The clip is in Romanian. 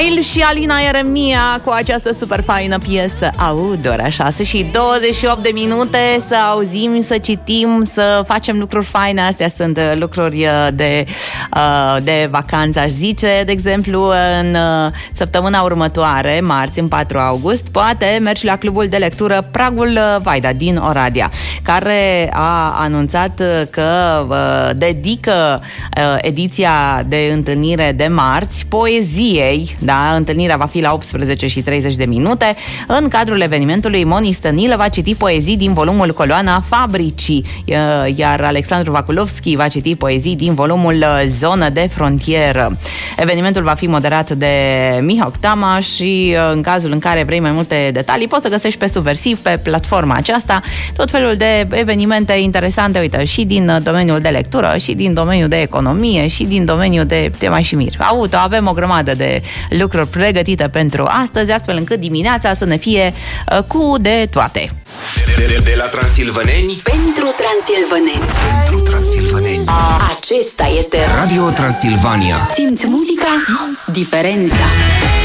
Nail și Alina Ieremia cu această super faină piesă Aud, ora 6 și 28 de minute. Să auzim, să citim, să facem lucruri faine. Astea sunt lucruri de vacanță, aș zice. De exemplu, în săptămâna următoare, marți, în 4 august, poate mergi la clubul de lectură Pragul Vaida din Oradea, care a anunțat că dedică ediția de întâlnire de marți poeziei. Da, întâlnirea va fi la 18 și 30 de minute. În cadrul evenimentului, Moni Stănilă va citi poezii din volumul Coloana Fabricii, iar Alexandru Vaculovski va citi poezii din volumul Zonă de Frontieră. Evenimentul va fi moderat de Mihok Tama și în cazul în care vrei mai multe detalii, poți să găsești pe Subversiv, pe platforma aceasta, tot felul de evenimente interesante, uite, și din domeniul de lectură, și din domeniul de economie, și din domeniul de te mai și mir. Auto, avem o grămadă de lucruri pregătite pentru astăzi, astfel încât dimineața să ne fie cu de toate. De la transilvaneni pentru transilvaneni. Pentru transilvaneni. Acesta este Radio Transilvania. Simți muzica, simți diferența.